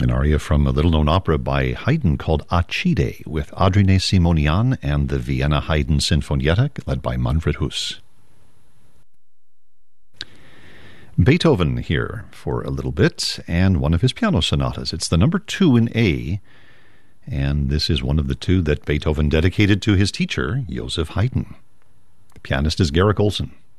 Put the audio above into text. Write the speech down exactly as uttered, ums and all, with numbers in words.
An aria from a little-known opera by Haydn called Acide, with Adrien Simonian and the Vienna Haydn Sinfonietta, led by Manfred Huss. Beethoven here for a little bit, and one of his piano sonatas. It's the number two in A, and this is one of the two that Beethoven dedicated to his teacher, Joseph Haydn. The pianist is Garrick Olson.